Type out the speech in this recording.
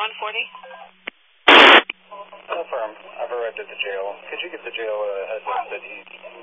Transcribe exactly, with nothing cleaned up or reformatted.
one forty. Confirm. I've arrived at the jail. Could you get the jail uh, heads up that he